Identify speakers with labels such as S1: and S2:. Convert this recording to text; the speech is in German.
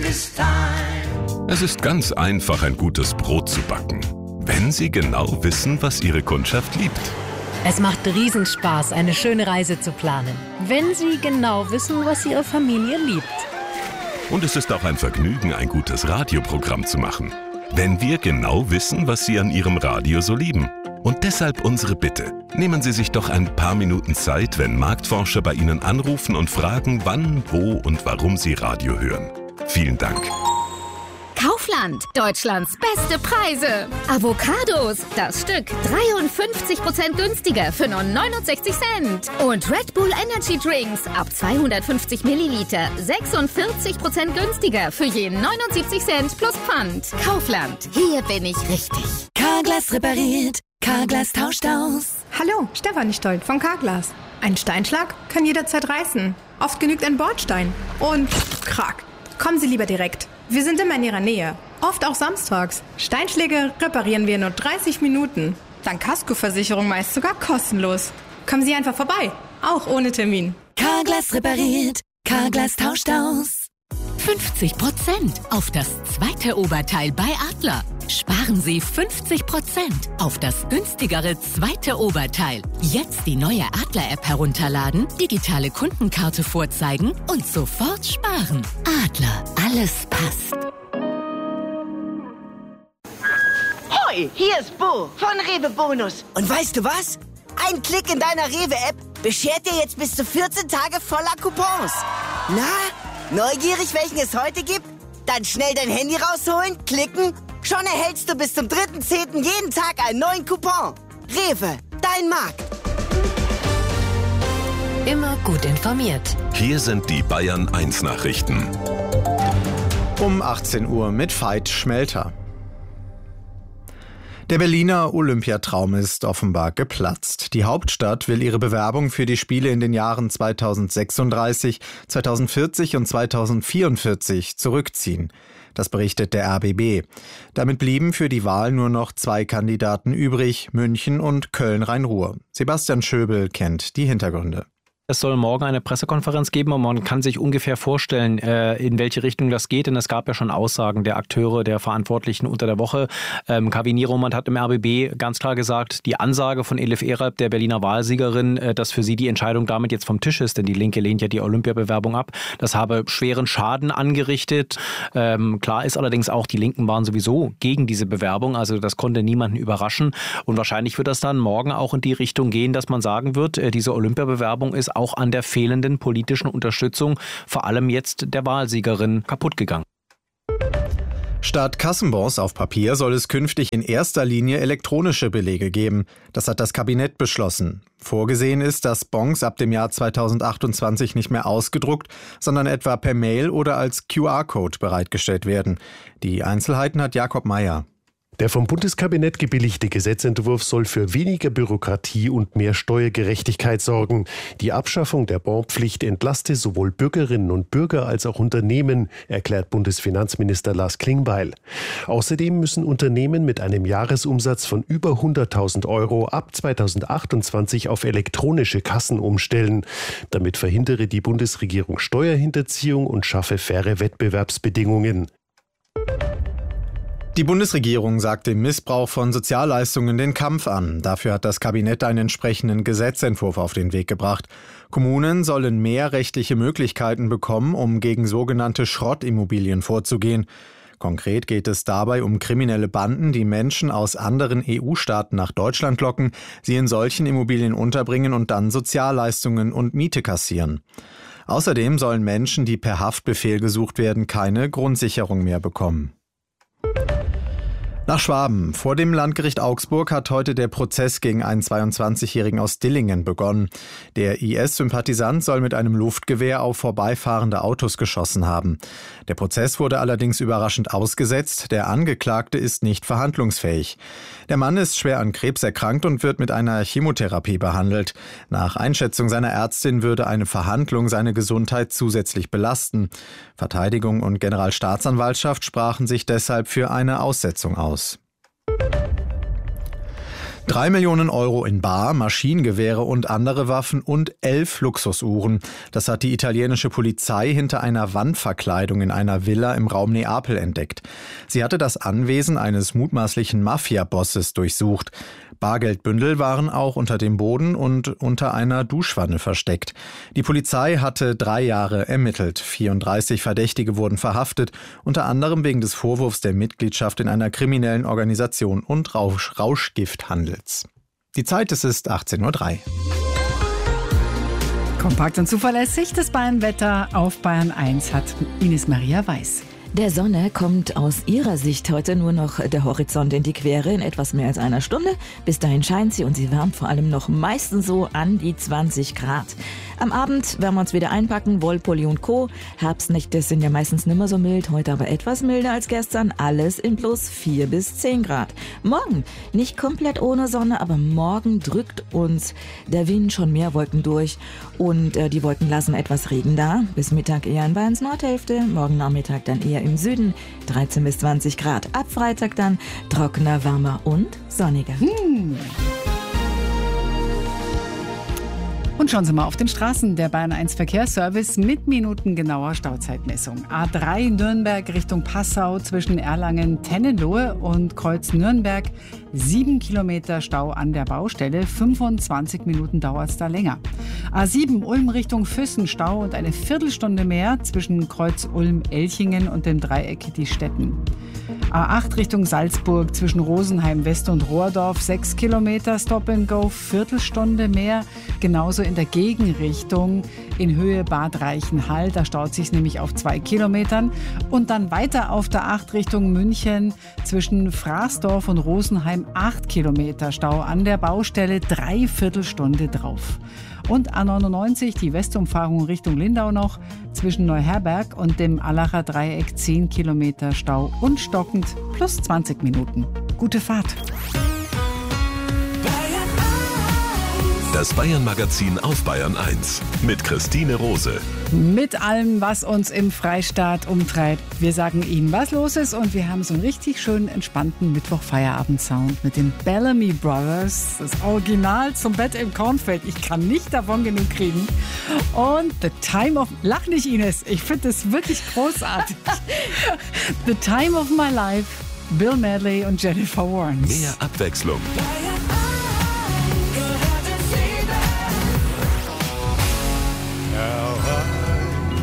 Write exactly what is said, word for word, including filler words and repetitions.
S1: this time.
S2: Es ist ganz einfach, ein gutes Brot zu backen, wenn Sie genau wissen, was Ihre Kundschaft liebt.
S3: Es macht Riesenspaß, eine schöne Reise zu planen, wenn Sie genau wissen, was Ihre Familie liebt.
S2: Und es ist auch ein Vergnügen, ein gutes Radioprogramm zu machen, wenn wir genau wissen, was Sie an Ihrem Radio so lieben. Und deshalb unsere Bitte. Nehmen Sie sich doch ein paar Minuten Zeit, wenn Marktforscher bei Ihnen anrufen und fragen, wann, wo und warum Sie Radio hören. Vielen Dank.
S4: Kaufland, Deutschlands beste Preise. Avocados, das Stück dreiundfünfzig Prozent günstiger für nur neunundsechzig Cent. Und Red Bull Energy Drinks ab zweihundertfünfzig Milliliter sechsundvierzig Prozent günstiger für je neunundsiebzig Cent plus Pfand. Kaufland, hier bin ich richtig.
S5: Carglass repariert, Carglass tauscht aus.
S6: Hallo, Stefanie Stolt von Carglass. Ein Steinschlag kann jederzeit reißen. Oft genügt ein Bordstein. Und krack. Kommen Sie lieber direkt. Wir sind immer in Ihrer Nähe. Oft auch samstags. Steinschläge reparieren wir in nur dreißig Minuten. Dank Kaskoversicherung meist sogar kostenlos. Kommen Sie einfach vorbei. Auch ohne Termin.
S5: Carglass repariert, Carglass tauscht aus.
S7: fünfzig Prozent auf das zweite Oberteil bei Adler. Sparen Sie fünfzig Prozent auf das günstigere zweite Oberteil. Jetzt die neue Adler-App herunterladen, digitale Kundenkarte vorzeigen und sofort sparen. Adler, alles passt.
S8: Hoi, hier ist Bo von Rewe Bonus.
S9: Und weißt du was? Ein Klick in deiner Rewe-App beschert dir jetzt bis zu vierzehn Tage voller Coupons. Na, neugierig, welchen es heute gibt? Dann schnell dein Handy rausholen, klicken. Schon erhältst du bis zum dritten zehnten jeden Tag einen neuen Coupon. Rewe, dein Markt.
S3: Immer gut informiert.
S2: Hier sind die Bayern eins Nachrichten.
S10: Um achtzehn Uhr mit Veit Schmelter. Der Berliner Olympiatraum ist offenbar geplatzt. Die Hauptstadt will ihre Bewerbung für die Spiele in den Jahren zweitausendsechsunddreißig, zweitausendvierzig und zweitausendvierundvierzig zurückziehen. Das berichtet der R B B. Damit blieben für die Wahl nur noch zwei Kandidaten übrig, München und Köln-Rhein-Ruhr. Sebastian Schöbel kennt die Hintergründe.
S11: Es soll morgen eine Pressekonferenz geben und man kann sich ungefähr vorstellen, in welche Richtung das geht. Denn es gab ja schon Aussagen der Akteure, der Verantwortlichen unter der Woche. Kaveh Nieromand hat im R B B ganz klar gesagt, die Ansage von Elif Eralp, der Berliner Wahlsiegerin, dass für sie die Entscheidung damit jetzt vom Tisch ist, denn die Linke lehnt ja die Olympiabewerbung ab. Das habe schweren Schaden angerichtet. Klar ist allerdings auch, die Linken waren sowieso gegen diese Bewerbung. Also das konnte niemanden überraschen. Und wahrscheinlich wird das dann morgen auch in die Richtung gehen, dass man sagen wird, diese Olympiabewerbung ist auch an der fehlenden politischen Unterstützung, vor allem jetzt der Wahlsiegerin, kaputt gegangen.
S10: Statt Kassenbons auf Papier soll es künftig in erster Linie elektronische Belege geben. Das hat das Kabinett beschlossen. Vorgesehen ist, dass Bons ab dem Jahr zweitausendachtundzwanzig nicht mehr ausgedruckt, sondern etwa per Mail oder als Q R-Code bereitgestellt werden. Die Einzelheiten hat Jakob Mayer.
S12: Der vom Bundeskabinett gebilligte Gesetzentwurf soll für weniger Bürokratie und mehr Steuergerechtigkeit sorgen. Die Abschaffung der Bonpflicht entlaste sowohl Bürgerinnen und Bürger als auch Unternehmen, erklärt Bundesfinanzminister Lars Klingbeil. Außerdem müssen Unternehmen mit einem Jahresumsatz von über hunderttausend Euro ab zweitausendachtundzwanzig auf elektronische Kassen umstellen. Damit verhindere die Bundesregierung Steuerhinterziehung und schaffe faire Wettbewerbsbedingungen.
S10: Die Bundesregierung sagt dem Missbrauch von Sozialleistungen den Kampf an. Dafür hat das Kabinett einen entsprechenden Gesetzentwurf auf den Weg gebracht. Kommunen sollen mehr rechtliche Möglichkeiten bekommen, um gegen sogenannte Schrottimmobilien vorzugehen. Konkret geht es dabei um kriminelle Banden, die Menschen aus anderen E U-Staaten nach Deutschland locken, sie in solchen Immobilien unterbringen und dann Sozialleistungen und Miete kassieren. Außerdem sollen Menschen, die per Haftbefehl gesucht werden, keine Grundsicherung mehr bekommen. Nach Schwaben. Vor dem Landgericht Augsburg hat heute der Prozess gegen einen zweiundzwanzigjährigen aus Dillingen begonnen. Der I S-Sympathisant soll mit einem Luftgewehr auf vorbeifahrende Autos geschossen haben. Der Prozess wurde allerdings überraschend ausgesetzt. Der Angeklagte ist nicht verhandlungsfähig. Der Mann ist schwer an Krebs erkrankt und wird mit einer Chemotherapie behandelt. Nach Einschätzung seiner Ärztin würde eine Verhandlung seine Gesundheit zusätzlich belasten. Verteidigung und Generalstaatsanwaltschaft sprachen sich deshalb für eine Aussetzung aus. Drei Millionen Euro in Bar, Maschinengewehre und andere Waffen und elf Luxusuhren. Das hat die italienische Polizei hinter einer Wandverkleidung in einer Villa im Raum Neapel entdeckt. Sie hatte das Anwesen eines mutmaßlichen Mafia-Bosses durchsucht. Bargeldbündel waren auch unter dem Boden und unter einer Duschwanne versteckt. Die Polizei hatte drei Jahre ermittelt. vierunddreißig Verdächtige wurden verhaftet, unter anderem wegen des Vorwurfs der Mitgliedschaft in einer kriminellen Organisation und Rausch- Rauschgifthandels. Die Zeit, es ist achtzehn Uhr drei.
S1: Kompakt und zuverlässig, das Bayern-Wetter auf Bayern eins hat Ines Maria Weiß.
S13: Der Sonne kommt aus ihrer Sicht heute nur noch der Horizont in die Quere in etwas mehr als einer Stunde. Bis dahin scheint sie und sie wärmt vor allem noch meistens so an die zwanzig Grad. Am Abend werden wir uns wieder einpacken, Wollpulli und Co. Herbstnächte sind ja meistens nimmer so mild, heute aber etwas milder als gestern. Alles in plus vier bis zehn Grad. Morgen nicht komplett ohne Sonne, aber morgen drückt uns der Wind schon mehr Wolken durch und äh, die Wolken lassen etwas Regen da. Bis Mittag eher in Bayerns Nordhälfte, morgen Nachmittag dann eher im Süden, dreizehn bis zwanzig Grad. Ab Freitag dann trockener, warmer und sonniger.
S1: Hm. Und schauen Sie mal auf den Straßen. Der Bayern eins Verkehrsservice mit minutengenauer Stauzeitmessung. A drei Nürnberg Richtung Passau zwischen Erlangen-Tennenlohe und Kreuz Nürnberg. Sieben Kilometer Stau an der Baustelle. fünfundzwanzig Minuten dauert es da länger. A sieben Ulm Richtung Füssen Stau und eine Viertelstunde mehr zwischen Kreuz Ulm-Elchingen und dem Dreieck Die Stetten. A acht Richtung Salzburg zwischen Rosenheim West und Rohrdorf. Sechs Kilometer Stop and Go, Viertelstunde mehr. Genauso in der Gegenrichtung in Höhe Bad Reichenhall. Da staut sich nämlich auf zwei Kilometern. Und dann weiter auf der acht Richtung München zwischen Fraßdorf und Rosenheim. Acht Kilometer Stau an der Baustelle. Dreiviertelstunde drauf. Und A neunundneunzig, die Westumfahrung Richtung Lindau noch, zwischen Neuherberg und dem Allacher Dreieck zehn Kilometer Stau und stockend plus zwanzig Minuten. Gute Fahrt.
S2: Das Bayern-Magazin auf Bayern eins mit Christine Rose.
S1: Mit allem, was uns im Freistaat umtreibt. Wir sagen Ihnen, was los ist, und wir haben so einen richtig schönen, entspannten Mittwoch-Feierabend-Sound mit den Bellamy Brothers. Das Original zum Bett im Kornfeld. Ich kann nicht davon genug kriegen. Und The Time of... Lach nicht, Ines. Ich finde das wirklich großartig. The Time of My Life. Bill Medley und Jennifer Warnes.
S2: Mehr Abwechslung.